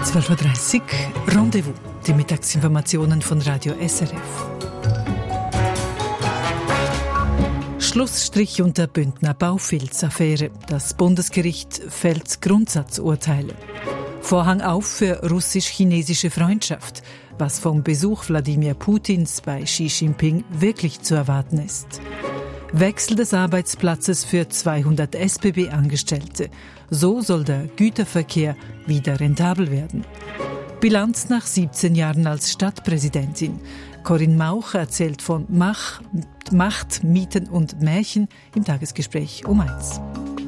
12.30 Uhr, Rendezvous, die Mittagsinformationen von Radio SRF. Schlussstrich unter Bündner Baufilz-Affäre. Das Bundesgericht fällt Grundsatzurteile. Vorhang auf für russisch-chinesische Freundschaft, was vom Besuch Wladimir Putins bei Xi Jinping wirklich zu erwarten ist. Wechsel des Arbeitsplatzes für 200 SBB-Angestellte. So soll der Güterverkehr wieder rentabel werden. Bilanz nach 17 Jahren als Stadtpräsidentin. Corinne Mauch erzählt von Macht, Mieten und Märchen im Tagesgespräch um 1.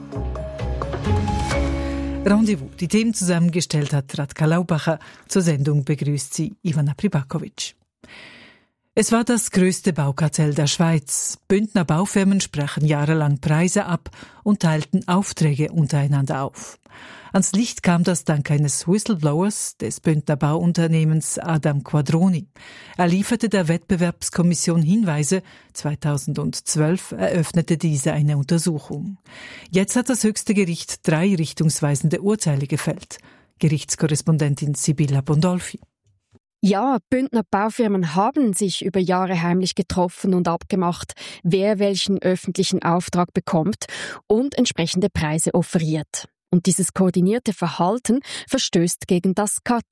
Rendezvous. Die Themen zusammengestellt hat Radka Laubacher. Zur Sendung begrüßt sie Ivana Pribakovic. Es war das größte Baukartell der Schweiz. Bündner Baufirmen sprachen jahrelang Preise ab und teilten Aufträge untereinander auf. Ans Licht kam das dank eines Whistleblowers des Bündner Bauunternehmens Adam Quadroni. Er lieferte der Wettbewerbskommission Hinweise. 2012 eröffnete diese eine Untersuchung. Jetzt hat das höchste Gericht 3 richtungsweisende Urteile gefällt. Gerichtskorrespondentin Sibylla Bondolfi. Ja, Bündner Baufirmen haben sich über Jahre heimlich getroffen und abgemacht, wer welchen öffentlichen Auftrag bekommt und entsprechende Preise offeriert. Und dieses koordinierte Verhalten verstößt gegen das